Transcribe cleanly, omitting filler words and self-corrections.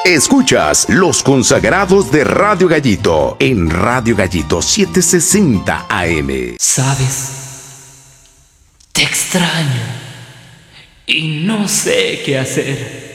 Escuchas Los Consagrados de Radio Gallito en Radio Gallito 760 AM. ¿Sabes? Te extraño y no sé qué hacer.